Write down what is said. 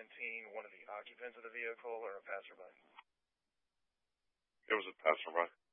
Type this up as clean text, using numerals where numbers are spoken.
2017 one of the occupants of the vehicle or a passerby? It was a passerby.